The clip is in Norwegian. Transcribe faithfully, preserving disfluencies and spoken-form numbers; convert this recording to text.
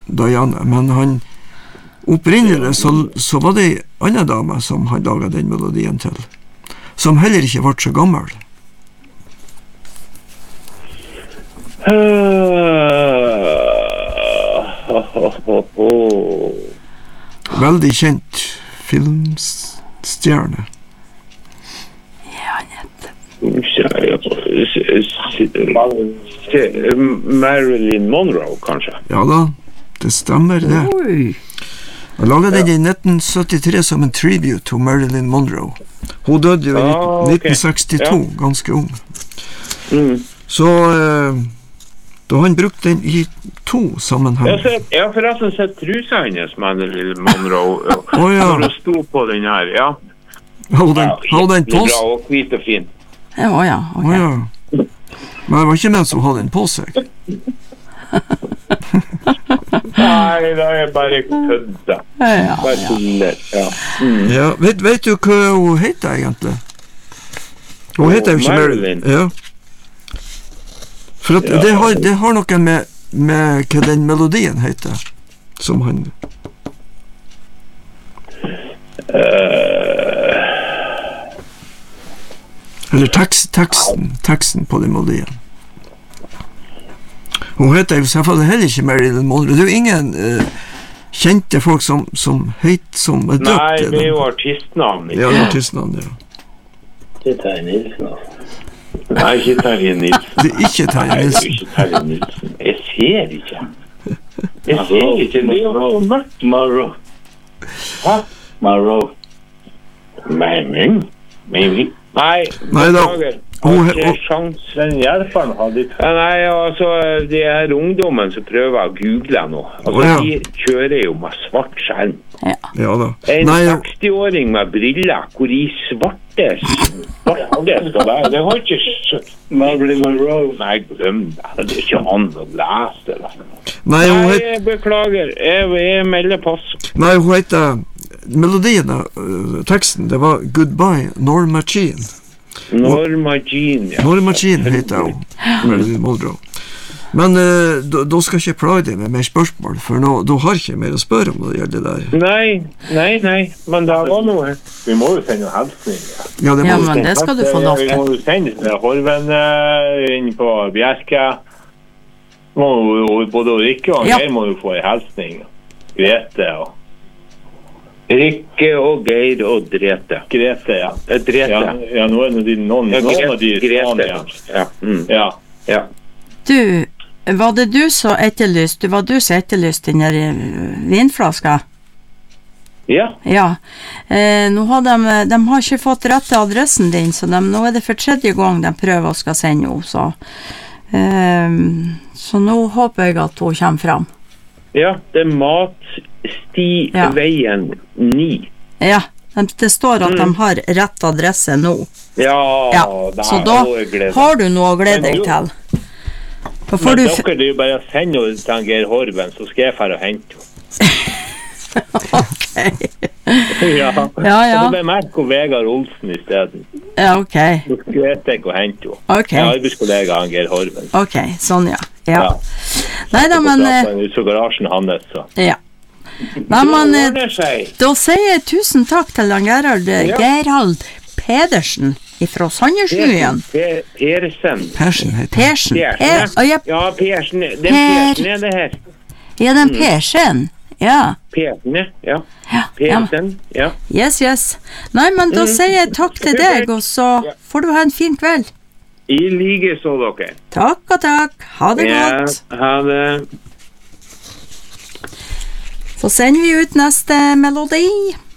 Diana, men han opprinnelig så, så var det en annen dame som han laget den melodien til, som heller ikke var så gammel. Veldig kjent filmstjerne. Ja, nett. Marilyn Monroe, kanskje? Ja da, det stemmer det. Oi. Jeg laget den i nitten syttitre som en tribute til Marilyn Monroe. Hun døde jo i Ah, ok. nitten sekstito, Ja. ganske ung. Mm. Så eh, da han brukte den i to sammenheng. Jeg, ser, jeg har forresten sett trusa hennes, Marilyn Monroe, Å, ja. når hun sto på den her, ja. Hadde den, hadde den på Bra seg? og hvit og fin. Ja, ja, ok. Å, ja. Men det var ikke mens hun hadde den på seg. Nei, da er jeg bare kødda. Ja, Bare ja. tuller, ja. Mm. Ja, vet, vet du hva hun heter egentlig? Hun heter jo ikke Marilyn. Ja. For at Ja. det, har, det har noe med, med hva den melodien heter, som han... Uh, Eller tekst, teksten, teksten på den melodien. Hun heter jo selvfølgelig heller ikke Marilyn Monroe. Det er jo ingen uh, kjente folk som, som heter, som er døpt. nei, til det er den. jo artistnavn, ikke? Ja, det er artistnavn, ja. Det er Terje Nilsen, altså. Nei, ikke Terje Nilsen. Det er ikke Terje Nei, det er Nilsen. ikke Terje Nilsen. Jeg ser ikke. Jeg ser ikke, det er jo mørkt. Monroe. Hæ? Monroe. Men, men, men, nei, Nei da. beklager. Hun- Har ikke hun- sjans. Den hjelperen hadde ikke... Ja, nei, altså, de her ungdommen som prøver å google nå, altså, Å, ja. de kjører jo med svart skjerm. Ja da. En Nei, seksti-åring med briller, hvor i svarte svarte skal være, det har ikke skjønt. Marilyn Monroe. Nei, glem det. Det er ikke an å lese det. nei, hun Nei, heter, jeg beklager. Jeg, jeg melder pass. nei, hun heter melodien, uh, teksten, det var Goodbye, Norma Jean. Norma Jean, ja. Norma Jean heter hun, Marilyn Monroe. Men uh, da, da skal jeg ikke plage deg med mer spørsmål, for nå, da har jeg ikke mer å spørre om når det gjelder det der. Nei, nei, nei, men det var noe. Vi må jo sende en hilsning. Ja, det må Ja, du. men det skal du få lov Vi til. må jo sende til Horven uh, inn på Bjerke. Må jo, både Rikke og Ja. Geir må jo få en hilsning. Grete og... Rikke og Geir og Drete. Grete, ja. Eh, Drete. Ja, ja nå er det noen, Ja, noen av de Grete. sånn, ja. Ja. Mm. Ja. Ja. Du, var det du som etterlyste, var du som etterlyste den der eh, vinflaska? Ja. Ja. Eh, nå har de, de har ikke fått rett til adressen din, så de, nå er det for tredje gang de prøver å skal sende henne, så. Eh, så nå håper jeg at hun kommer fram. Ja, det er Matstiveien ni. Ja, de, det står at de har rett adresse nå. Ja, Ja, det så er da jo glede. har du noe å glede deg til. Da får Men du... dere, det er jo bare å sende henne til Geir Horven, så skal jeg fære og hente henne. Ok. Ja. Ja, ja. Og det ble merk og Vegard Olsen i stedet. Ja, ok. Så skal jeg ikke å hente henne. Ok. Jeg er arbeidskollega av Geir Horven. Ok, sånn ja. Ja. Ja. Nei da, men... Så eh, drar han ut fra garasjen hans, så. Ja. Nei, men... Det eh, ordner seg. Da sier jeg tusen takk til han Gerhard, Ja. Gerhard Pedersen fra Sandersnyen. Per- Persen. Persen heter han. Persen. Persen, Per, ja. og jeg, Ja, Persen. Den Per- Persen er det her. ja, den Persen. Ja. Persen, ja. Ja, ja. Persen, ja. Yes, yes. Nei, men da sier jeg takk til deg, og så får du ha en fin kveld. I like så dere. Takk og takk. Ha det Ja, godt. ha det. Så sender vi ut neste melodi.